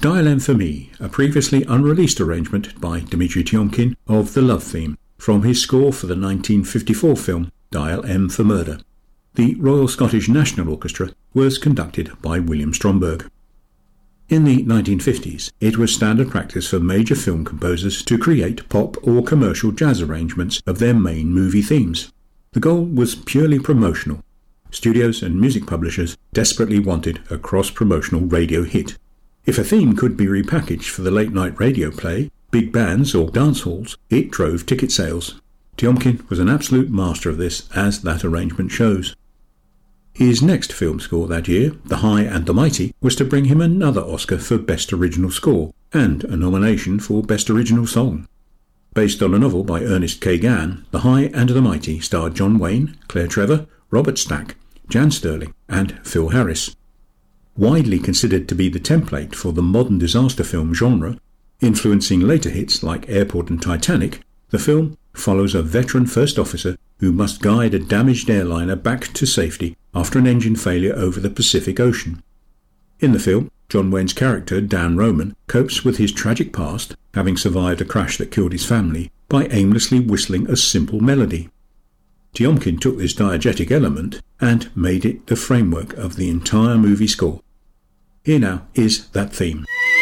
Dial M for Me, a previously unreleased arrangement by Dmitri Tiomkin of the Love Theme, from his score for the 1954 film Dial M for Murder. The Royal Scottish National Orchestra was conducted by William Stromberg. In the 1950s, it was standard practice for major film composers to create pop or commercial jazz arrangements of their main movie themes. The goal was purely promotional. Studios and music publishers desperately wanted a cross-promotional radio hit. If a theme could be repackaged for the late-night radio play, big bands or dance halls, it drove ticket sales. Tiomkin was an absolute master of this, as that arrangement shows. His next film score that year, The High and the Mighty, was to bring him another Oscar for Best Original Score and a nomination for Best Original Song. Based on a novel by Ernest K. Gann, The High and the Mighty starred John Wayne, Claire Trevor, Robert Stack, Jan Sterling and Phil Harris. Widely considered to be the template for the modern disaster film genre, influencing later hits like Airport and Titanic, the film follows a veteran first officer who must guide a damaged airliner back to safety after an engine failure over the Pacific Ocean. In the film, John Wayne's character, Dan Roman, copes with his tragic past, having survived a crash that killed his family, by aimlessly whistling a simple melody. Tiomkin took this diegetic element and made it the framework of the entire movie score. Here now is that theme.